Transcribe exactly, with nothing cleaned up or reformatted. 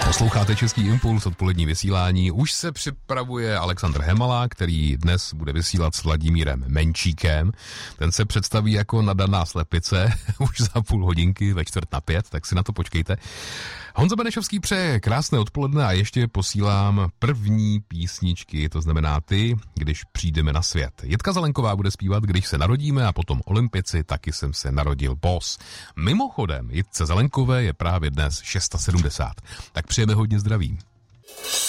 Posloucháte Český impuls, odpolední vysílání. Už se připravuje Alexandr Hemala, který dnes bude vysílat s Vladimírem Menčíkem. Ten se představí jako nadaná slepice už za půl hodinky ve čtvrt na pět, tak si na to počkejte. Honza Benešovský přeje krásné odpoledne a ještě posílám první písničky, to znamená ty, když přijdeme na svět. Jitka Zelenková bude zpívat Když se narodíme a potom Olympici, taky jsem se narodil boss. Mimochodem, Jitce Zelenkové je právě dnes sedmdesát šest. Tak přejeme hodně zdraví.